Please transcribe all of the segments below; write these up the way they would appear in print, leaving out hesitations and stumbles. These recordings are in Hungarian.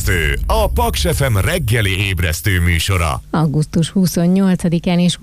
Ébresztő, a Paks FM reggeli ébresztő műsora. Augusztus 28-án és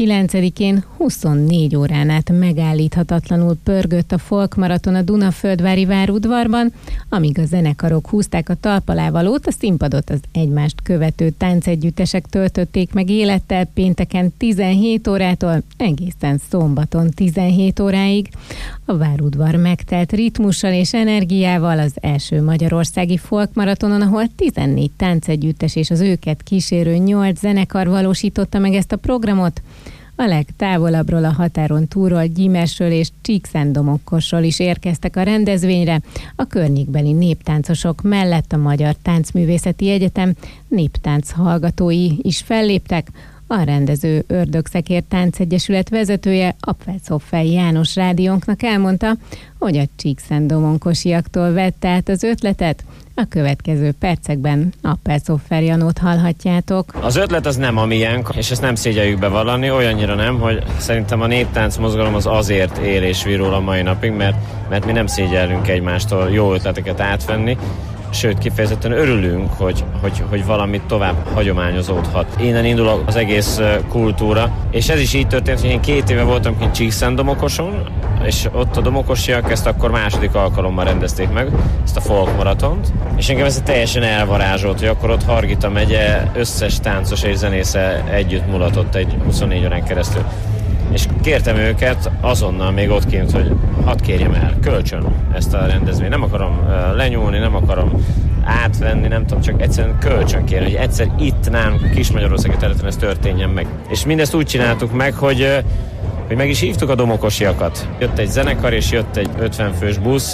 29-én 24 órán át megállíthatatlanul pörgött a folkmaraton a Dunaföldvári várudvarban, amíg a zenekarok húzták a talpalávalót, a színpadot az egymást követő táncegyüttesek töltötték meg élettel pénteken 17 órától egészen szombaton 17 óráig. A várudvar megtelt ritmussal és energiával az első magyarországi folkmaratonon, ahol 14 táncegyüttes és az őket kísérő 8 zenekar valósította meg ezt a programot. A legtávolabbról a határon túlról, Gyimesről és Csíkszentdomokosról is érkeztek a rendezvényre. A környékbeli néptáncosok mellett a Magyar Táncművészeti Egyetem néptánc hallgatói is felléptek. A rendező Ördögszekér Táncegyesület vezetője, Appelszoffer János rádiónknak elmondta, hogy a csíkszentdomonkosiaktól vette át az ötletet. A következő percekben Appelszoffer Janót hallhatjátok. Az ötlet az nem a miénk, és ezt nem szégyeljük bevallani, olyannyira nem, hogy szerintem a néptánc mozgalom az azért él és virul a mai napig, mert mi nem szégyellünk egymástól jó ötleteket átvenni, sőt, kifejezetten örülünk, hogy valamit tovább hagyományozódhat. Innen indul az egész kultúra, és ez is így történt, hogy én 2 éve voltam kint Csíkszentdomokoson, és ott a domokosiak ezt akkor második alkalommal rendezték meg, ezt a folkmaratont, és engem ez teljesen elvarázsolt, hogy akkor ott Hargita megye összes táncos és zenésze együtt mulatott egy 24 órán keresztül. És kértem őket azonnal még ott kint, hogy hadd kérjem el, kölcsön ezt a rendezvényt. Nem akarom lenyúlni, nem akarom átvenni, nem tudom, csak egyszerűen kölcsön kérni, hogy egyszer itt nálunk Kis-Magyarországi területen ez történjen meg. És mindezt úgy csináltuk meg, hogy meg is hívtuk a domokosiakat. Jött egy zenekar, és jött egy 50 fős busz,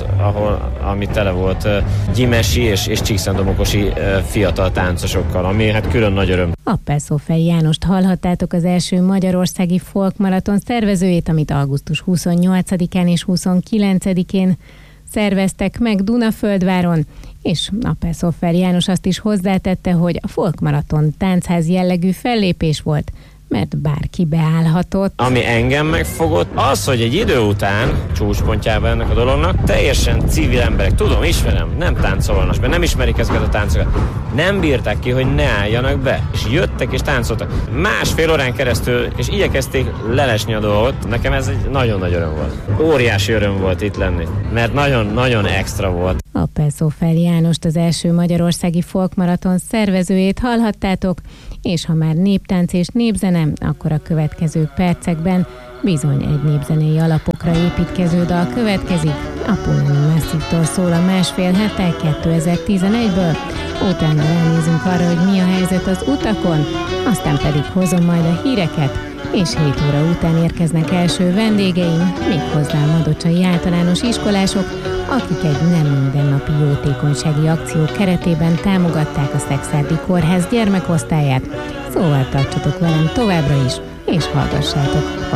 ami tele volt gyimesi és csíkszentdomokosi fiatal táncosokkal, ami hát külön nagy öröm. Appelszoffer Jánost hallhattátok, az első magyarországi folkmaraton szervezőjét, amit augusztus 28-án és 29-én szerveztek meg Dunaföldváron, és Appelszoffer János azt is hozzátette, hogy a folkmaraton táncház jellegű fellépés volt, mert bárki beállhatott. Ami engem megfogott, az, hogy egy idő után, csúcspontjában ennek a dolognak, teljesen civil emberek, tudom, ismerem, nem táncolnak, mert nem ismerik ezeket a táncokat. Nem bírták ki, hogy ne álljanak be, és jöttek és táncoltak. Másfél órán keresztül, és igyekezték lelesni a dolgot. Nekem ez egy nagyon nagy öröm volt. Óriási öröm volt itt lenni, mert nagyon-nagyon extra volt. Appelszoffer Jánost, az első magyarországi folkmaraton szervezőjét hallhattátok, és ha már néptánc és népzene, akkor a következő percekben bizony egy népzenei alapokra építkező dal következik. A Punani Massive-tól szól a másfél hete 2011-ből, utána elnézünk arra, hogy mi a helyzet az utakon, aztán pedig hozom majd a híreket, és 7 óra után érkeznek első vendégeim, méghozzá madocsai általános iskolások, akik egy nem mindennapi jótékonysági akció keretében támogatták a Szekszárdi Kórház gyermekosztályát. Szóval tartsatok velem továbbra is, és hallgassátok